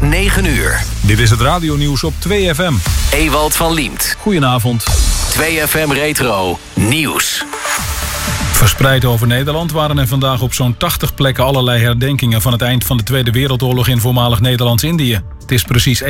9 uur. Dit is het radionieuws op 2FM. Ewald van Liemt. Goedenavond. 2FM Retro Nieuws. Verspreid over Nederland waren er vandaag op zo'n 80 plekken allerlei herdenkingen van het eind van de Tweede Wereldoorlog in voormalig Nederlands-Indië. Het is precies